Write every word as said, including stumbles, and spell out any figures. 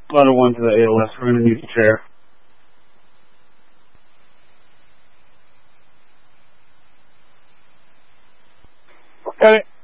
Letter one to the A L S. We're going to need a chair. Okay.